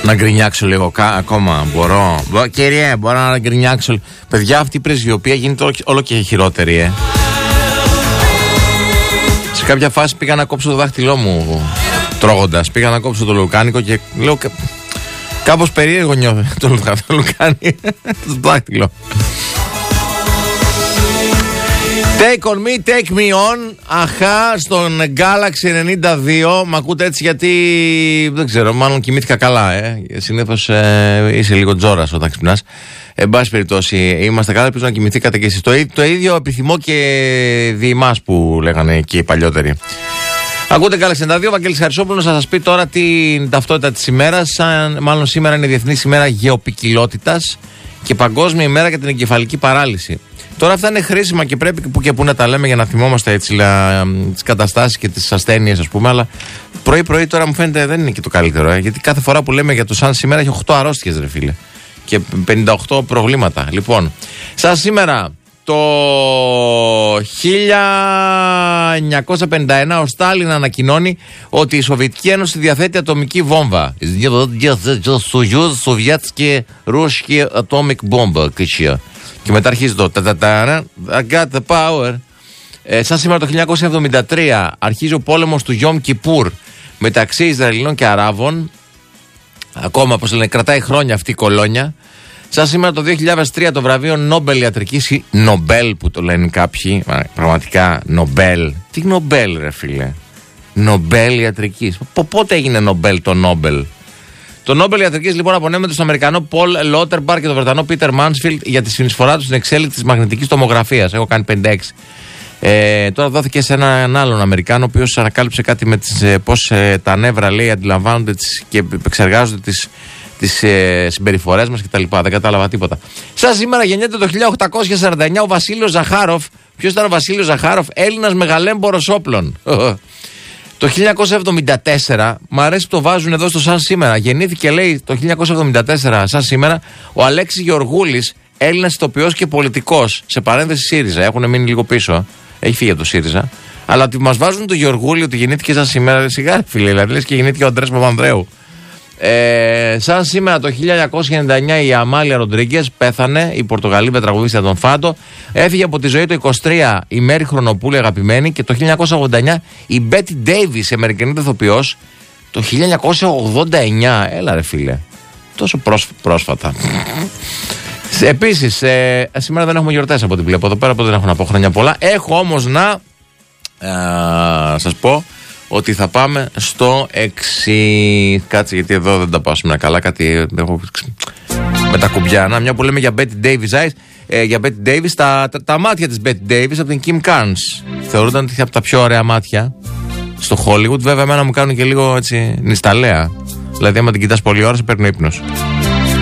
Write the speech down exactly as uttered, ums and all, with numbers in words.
Να γκρινιάξω λίγο κα, ακόμα. Μπορώ. Μπο, κύριε, μπορώ να γκρινιάξω. Παιδιά, αυτή η πρεσβειοποία γίνεται όλο, όλο και χειρότερη, ε. Σε κάποια φάση πήγα να κόψω το δάχτυλό μου τρώγοντας. Πήγα να κόψω το λουκάνικο και λέω κα, κάπως περίεργο νιώθω το, το λουκάνι. Το δάχτυλο. Take on me, take me on. Αχά, στον Galaxy ενενήντα δύο. Μ' ακούτε έτσι γιατί δεν ξέρω, μάλλον κοιμήθηκα καλά. Ε. Συνήθως ε, είσαι λίγο τζόρας όταν ξυπνάς. Εν πάση περιπτώσει, είμαστε καλά. Ελπίζω να κοιμηθήκατε κι εσείς. Το, το ίδιο επιθυμώ και διημάς που λέγανε και οι παλιότεροι. Ακούτε Galaxy ενενήντα δύο. Βαγγέλης Χαρισόπουλος θα σας πει τώρα την ταυτότητα της ημέρας. Σαν, μάλλον σήμερα είναι η Διεθνής ημέρα γεωπικιλότητας και Παγκόσμια ημέρα για την εγκεφαλική παράλυση. Τώρα αυτά είναι χρήσιμα και πρέπει που και που να τα λέμε για να θυμόμαστε έτσι τις καταστάσεις και τις ασθένειες, ας πούμε. Αλλά πρωί-πρωί τώρα μου φαίνεται δεν είναι και το καλύτερο. Ε, γιατί κάθε φορά που λέμε για το σαν σήμερα έχει οκτώ αρρώστιες, ρε φίλε. Και πενήντα οκτώ προβλήματα. Λοιπόν, σαν σήμερα το χίλια εννιακόσια πενήντα ένα ο Στάλιν ανακοινώνει ότι η Σοβιετική Ένωση διαθέτει ατομική βόμβα. Σοβιέτσκι ρούσσκι atomic bomba. Και μετά αρχίζει το τα-τα-τα, I got the power. Ε, σαν σήμερα το χίλια εννιακόσια εβδομήντα τρία αρχίζει ο πόλεμος του Γιόμ Κιπούρ μεταξύ Ισραηλινών και Αράβων. Ακόμα, όπως λένε, κρατάει χρόνια αυτή η κολόνια. Σαν σήμερα το δύο χιλιάδες τρία το βραβείο Νόμπελ Ιατρικής, ή Νομπέλ που το λένε κάποιοι, πραγματικά Νομπέλ. Τι Νομπέλ, ρε φίλε? Νομπέλ Ιατρικής. Πότε έγινε Νομπέλ το Νόμπελ? Το Νόμπελ Ιατρικής λοιπόν απονέμεται στον Αμερικανό Πολ Λότερμπαρ και τον Βρετανό Πίτερ Μάνσφιλντ για τη συνεισφορά του στην εξέλιξη της μαγνητικής τομογραφίας. Έχω κάνει πενήντα έξι. Ε, τώρα δόθηκε σε έναν άλλον Αμερικάνο, ο οποίος ανακάλυψε κάτι με τις, ε, πώς ε, τα νεύρα, λέει, αντιλαμβάνονται τις, και επεξεργάζονται τις, τις ε, συμπεριφορές μας κτλ. Δεν κατάλαβα τίποτα. Σαν σήμερα γεννιέται το χίλια οκτακόσια σαράντα εννιά ο Βασίλειος Ζαχάροφ. Ποιος ήταν ο Βασίλειος Ζαχάροφ? Έλληνας μεγαλέμπορος όπλων. Το χίλια εννιακόσια εβδομήντα τέσσερα, μου αρέσει που το βάζουν εδώ στο σαν σήμερα. Γεννήθηκε, λέει, το χίλια εννιακόσια εβδομήντα τέσσερα, σαν σήμερα, ο Αλέξης Γεωργούλης, Έλληνας ηθοποιός και πολιτικός. Σε παρένθεση ΣΥΡΙΖΑ. Έχουν μείνει λίγο πίσω. Έχει φύγει από το ΣΥΡΙΖΑ. Αλλά ότι μας βάζουν το Γεωργούλη ότι γεννήθηκε σαν σήμερα, σιγά, φίλε. Δηλαδή, λες και γεννήθηκε ο Αντρέας Παπανδρέου. Ε, σαν σήμερα το χίλια εννιακόσια ενενήντα εννιά η Αμάλια Ροντρίγκες πέθανε, η Πορτογαλίδα τραγουδίστρια των Φάντο. Έφυγε από τη ζωή το είκοσι τρία η Μέρη Χρονοπούλη, αγαπημένη, και το χίλια εννιακόσια ογδόντα εννιά η Μπέτι Ντέιβις, η Αμερικανή ηθοποιός. Το χίλια εννιακόσια ογδόντα εννιά, έλα ρε φίλε, τόσο πρόσφατα. Επίσης, ε, σήμερα δεν έχουμε γιορτές από ό,τι βλέπω εδώ πέρα, οπότε δεν έχω να πω χρόνια πολλά. Έχω όμως να ε, σας πω ότι θα πάμε στο έξι. Κάτσε, γιατί εδώ δεν τα πάω σήμερα καλά. Κάτι έχω με τα κουμπιά. Να, μια που λέμε για Betty Davis Eyes, ε, για Betty Davis, τα, τα, τα μάτια της Betty Davis από την Kim Carnes θεωρούνταν ότι από τα πιο ωραία μάτια στο Hollywood. Βέβαια, εμένα μου κάνουν και λίγο έτσι νησταλέα. Δηλαδή, άμα την κοιτάς πολλή ώρα, σε παίρνει ύπνος.